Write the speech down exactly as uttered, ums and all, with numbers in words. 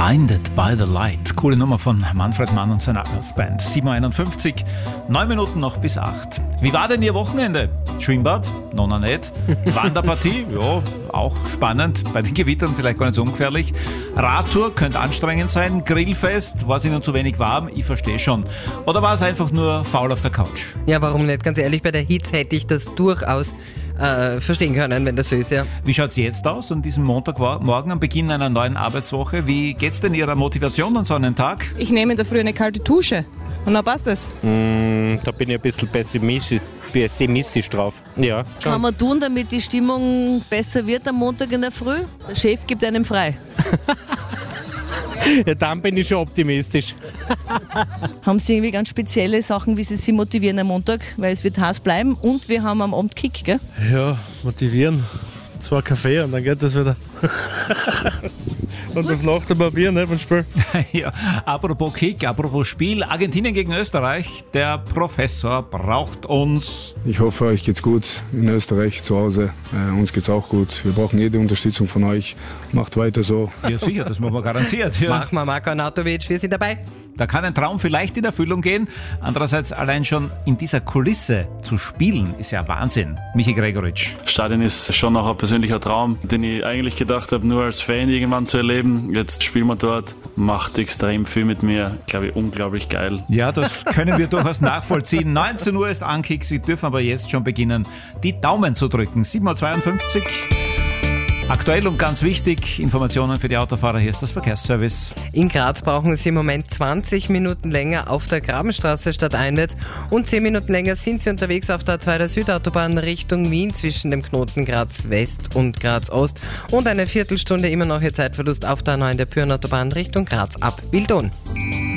Blinded by the Light. Coole Nummer von Manfred Mann und seiner Earth-Band. sieben Uhr einundfünfzig, neun Minuten noch bis acht. Wie war denn Ihr Wochenende? Schwimmbad? Nona nicht. Wanderpartie? Ja, auch spannend. Bei den Gewittern vielleicht gar nicht so ungefährlich. Radtour könnte anstrengend sein. Grillfest? War es Ihnen zu wenig warm? Ich verstehe schon. Oder war es einfach nur faul auf der Couch? Ja, warum nicht? Ganz ehrlich, bei der Hitze hätte ich das durchaus äh, verstehen können, wenn das so ist, ja. Wie schaut es jetzt aus an diesem Montagmorgen am Beginn einer neuen Arbeitswoche? Wie geht's denn Ihrer Motivation an so einen Tag? Ich nehme in der Früh eine kalte Dusche und dann passt es. Mm, da bin ich ein bisschen pessimistisch, pessimistisch drauf. Ja, schon. Kann man tun, damit die Stimmung besser wird am Montag in der Früh? Der Chef gibt einem frei. Ja, dann bin ich schon optimistisch. Haben Sie irgendwie ganz spezielle Sachen, wie Sie sich motivieren am Montag? Weil es wird heiß bleiben und wir haben am Abend Kick, gell? Ja, motivieren. Zwei Kaffee und dann geht das wieder. Und das nach dem Bier, ne, beim Spiel. Ja, apropos Kick, apropos Spiel, Argentinien gegen Österreich. Der Professor braucht uns. Ich hoffe, euch geht's gut in Österreich zu Hause. Äh, uns geht's auch gut. Wir brauchen jede Unterstützung von euch. Macht weiter so. Ja, sicher, das machen wir garantiert. Ja. Mach mal, Marko Arnautovic, wir sind dabei. Da kann ein Traum vielleicht in Erfüllung gehen. Andererseits allein schon in dieser Kulisse zu spielen, ist ja Wahnsinn. Michi Gregoritsch. Stadion ist schon auch ein persönlicher Traum, den ich eigentlich gedacht habe, nur als Fan irgendwann zu erleben. Jetzt spielen wir dort, macht extrem viel mit mir. Glaube ich, unglaublich geil. Ja, das können wir durchaus nachvollziehen. neunzehn Uhr ist Ankick, Sie dürfen aber jetzt schon beginnen, die Daumen zu drücken. sieben Uhr zweiundfünfzig. Aktuell und ganz wichtig, Informationen für die Autofahrer, hier ist das Verkehrsservice. In Graz brauchen Sie im Moment zwanzig Minuten länger auf der Grabenstraße stadteinwärts und zehn Minuten länger sind Sie unterwegs auf der A zwei der Südautobahn Richtung Wien zwischen dem Knoten Graz West und Graz Ost und eine Viertelstunde immer noch Ihr Zeitverlust auf der A neun der Pyreneautobahn Richtung Graz ab Wildon.